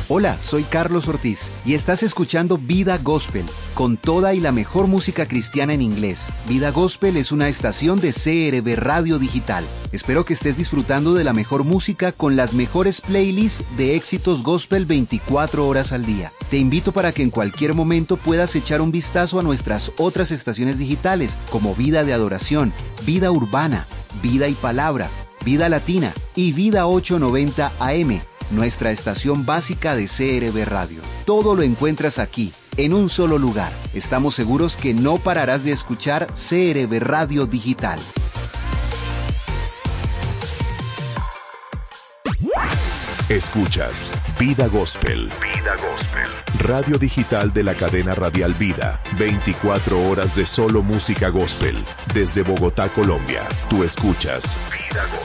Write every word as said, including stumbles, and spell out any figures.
Hola, soy Carlos Ortiz y estás escuchando Vida Gospel, con toda y la mejor música cristiana en inglés. Vida Gospel es una estación de C R B Radio Digital. Espero que estés disfrutando de la mejor música con las mejores playlists de éxitos gospel veinticuatro horas al día. Te invito para que en cualquier momento puedas echar un vistazo a nuestras otras estaciones digitales, como Vida de Adoración, Vida Urbana, Vida y Palabra, Vida Latina y Vida ochocientos noventa A M. Nuestra estación básica de C R B Radio. Todo lo encuentras aquí, en un solo lugar. Estamos seguros que no pararás de escuchar C R B Radio Digital. Escuchas Vida Gospel. Vida Gospel. Radio digital de la cadena radial Vida. veinticuatro horas de solo música gospel. Desde Bogotá, Colombia. Tú escuchas Vida Gospel.